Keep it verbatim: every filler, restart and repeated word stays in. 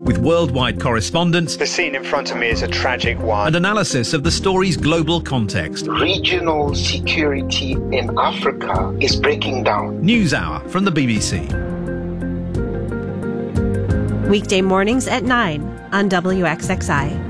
with worldwide correspondents. The scene in front of me is a tragic one. And analysis of the story's global context. Regional security in Africa is breaking down. NewsHour from the B B C. Weekday mornings at nine on W X X I.